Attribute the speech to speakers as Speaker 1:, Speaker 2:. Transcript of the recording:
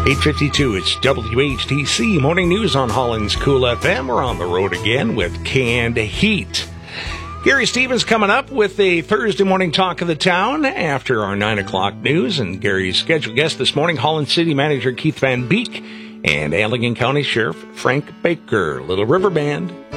Speaker 1: 8:52, it's WHTC Morning News on Holland's Cool FM. We're on the road again with Canned Heat. Gary Stevens coming up with a Thursday morning talk of the town after our 9 o'clock news. And Gary's scheduled guest this morning, Holland City Manager Keith Van Beek and Allegan County Sheriff Frank Baker. Little River Band.